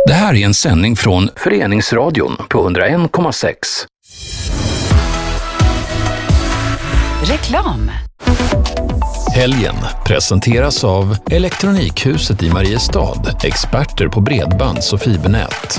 Det här är en sändning från Föreningsradion på 101,6. Reklam. Helgen presenteras av Elektronikhuset i Mariestad, experter på bredbands- och fibernät.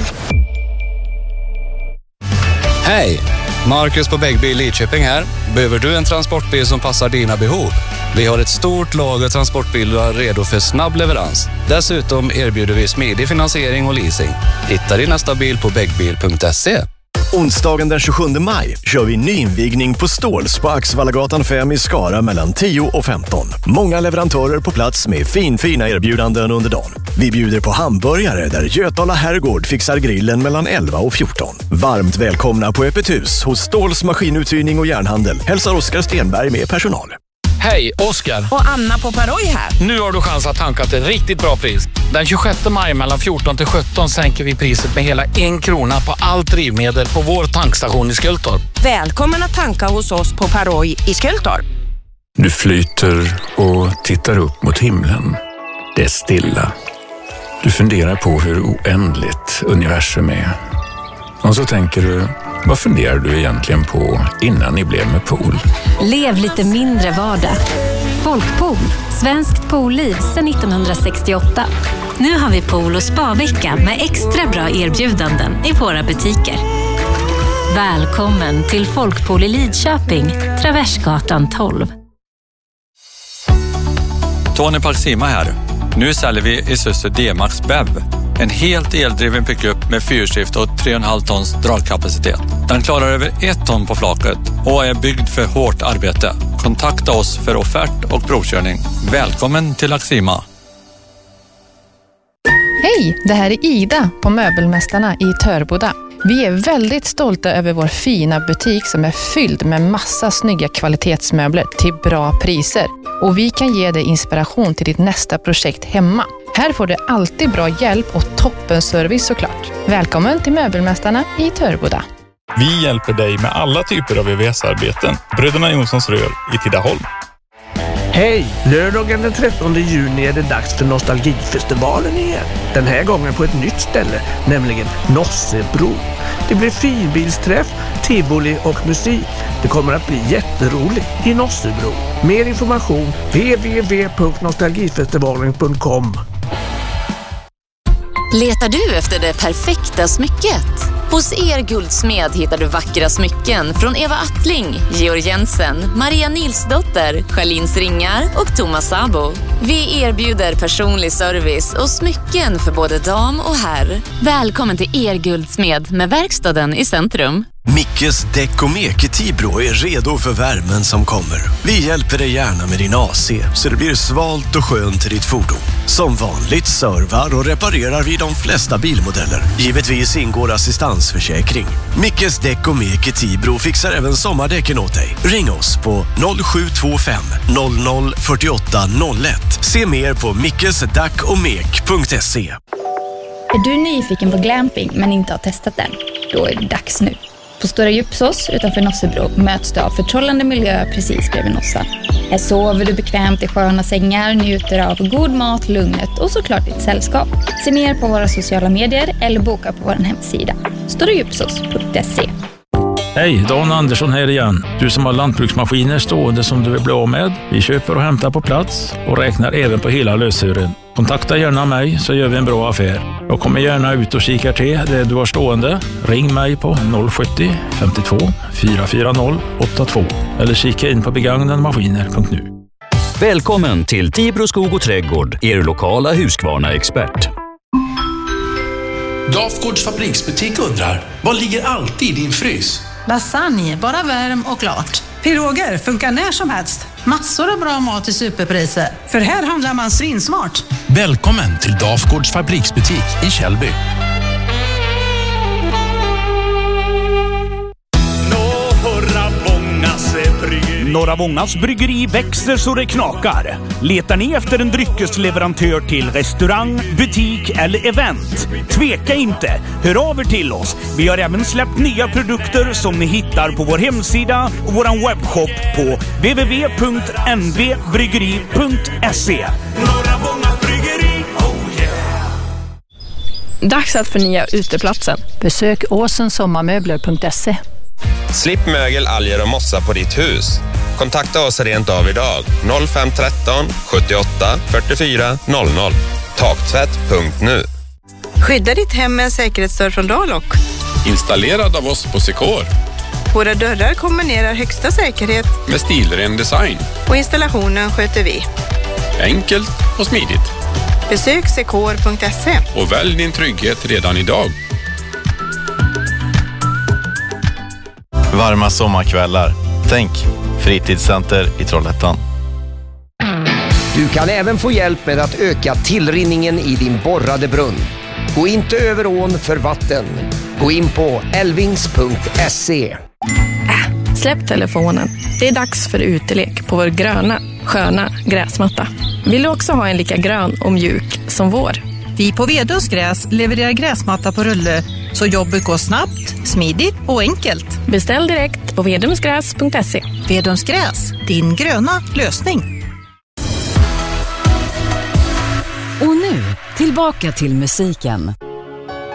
Hej! Marcus på Bäggbil Lidköping här. Behöver du en transportbil som passar dina behov? Vi har ett stort lager transportbilar redo för snabb leverans. Dessutom erbjuder vi smidig finansiering och leasing. Hitta din nästa bil på bäggbil.se. Onsdagen den 27 maj kör vi nyinvigning på Ståls på Axvallagatan 5 i Skara mellan 10 och 15. Många leverantörer på plats med fina erbjudanden under dagen. Vi bjuder på hamburgare där Götala Herrgård fixar grillen mellan 11 och 14. Varmt välkomna på öppet hus hos Ståls maskinuthyrning och järnhandel. Hälsar Oskar Stenberg med personal. Hej, Oskar. Och Anna på Paroj här. Nu har du chans att tanka till ett riktigt bra pris. Den 26 maj mellan 14 till 17 sänker vi priset med hela 1 krona på allt drivmedel på vår tankstation i Skultorp. Välkommen att tanka hos oss på Paroj i Skultorp. Du flyter och tittar upp mot himlen. Det är stilla. Du funderar på hur oändligt universum är. Och så tänker du, vad funderar du egentligen på innan ni blev med pool? Lev lite mindre vardag. Folkpool, svenskt poolliv sedan 1968. Nu har vi pool- och spa-vecka med extra bra erbjudanden i våra butiker. Välkommen till Folkpool i Lidköping, Traversgatan 12. Tony Paxima här. Nu säljer vi Isuzu D-Max BEV. En helt eldriven pickup med fyrskift och 3,5 tons dragkapacitet. Den klarar över 1 ton på flaket och är byggd för hårt arbete. Kontakta oss för offert och provkörning. Välkommen till Axima. Hej, det här är Ida på Möbelmästarna i Törboda. Vi är väldigt stolta över vår fina butik som är fylld med massa snygga kvalitetsmöbler till bra priser. Och vi kan ge dig inspiration till ditt nästa projekt hemma. Här får du alltid bra hjälp och toppenservice såklart. Välkommen till Möbelmästarna i Törboda. Vi hjälper dig med alla typer av VVS-arbeten. Bröderna Jonssons rör i Tidaholm. Hej! Lördagen den 13 juni är det dags för Nostalgifestivalen igen. Den här gången på ett nytt ställe, nämligen Nossebro. Det blir finbilsträff, tivoli och musik. Det kommer att bli jätteroligt i Nossebro. Mer information www.nostalgifestivalen.com. Letar du efter det perfekta smycket? Hos Guldsmed hittar du vackra smycken från Eva Attling, Georg Jensen, Maria Nilsdotter, Charlins Ringar och Thomas Sabo. Vi erbjuder personlig service och smycken för både dam och herr. Välkommen till Guldsmed med verkstaden i centrum. Mickes däck och meke Tibro är redo för värmen som kommer. Vi hjälper dig gärna med din AC så det blir svalt och skönt i ditt fordon. Som vanligt servar och reparerar vi de flesta bilmodeller. Givetvis ingår assistansförsäkring. Mickes däck och meke Tibro fixar även sommardäcken åt dig. Ring oss på 0725 00 48 01. Se mer på mickesdackomek.se. Är du nyfiken på glamping men inte har testat den? Då är det dags nu. På Stora Djupsås utanför Nossebro möts du av förtrollande miljö precis bredvid Nossa. Här sover du bekvämt i sköna sängar, njuter av god mat, lugnet och såklart ditt sällskap. Se mer på våra sociala medier eller boka på vår hemsida storadjupsås.se. Hej, Dan Andersson här igen. Du som har lantbruksmaskiner stående som du vill bli av med. Vi köper och hämtar på plats och räknar även på hela lösören. Kontakta gärna mig så gör vi en bra affär. Jag kommer gärna ut och kikar till det du har stående. Ring mig på 070 52 440 82 eller kika in på begagnadmaskiner.nu. Välkommen till Tibro skog och trädgård, er lokala Husqvarna-expert. Dafgårds fabriksbutik undrar, vad ligger alltid i din frys? Lasagne, bara värm och klart. Piroger funkar när som helst. Massor av bra mat i superpriser. För här handlar man svinsmart. Välkommen till Dafgårds fabriksbutik i Källby. Norra Vångas bryggeri växer så det knakar. Letar ni efter en dryckesleverantör till restaurang, butik eller event? Tveka inte, hör av er till oss. Vi har även släppt nya produkter som ni hittar på vår hemsida och vår webbshop på www.nvbryggeri.se. Norra Vångas bryggeri, oh yeah. Dags att förnya uteplatsen. Besök åsensommarmöbler.se. Slipp mögel, alger och mossa på ditt hus. Kontakta oss rent av idag. 0513 78 44 00. Taktvätt.nu. Skydda ditt hem med en säkerhetsdörr från Dalok. Installerad av oss på Secor. Våra dörrar kombinerar högsta säkerhet med stilren design. Och installationen sköter vi. Enkelt och smidigt. Besök secor.se. Och välj din trygghet redan idag. Varma sommarkvällar. Tänk, fritidscenter i Trollhättan. Du kan även få hjälp med att öka tillrinningen i din borrade brunn. Gå inte över ån för vatten. Gå in på elvings.se. Släpp telefonen. Det är dags för utelek på vår gröna, sköna gräsmatta. Vill du också ha en lika grön och mjuk som vår? Vi på Vedums gräs levererar gräsmatta på rulle så jobbet går snabbt, smidigt och enkelt. Beställ direkt på vedomsgräs.se. Vedums gräs, din gröna lösning. Och nu, tillbaka till musiken.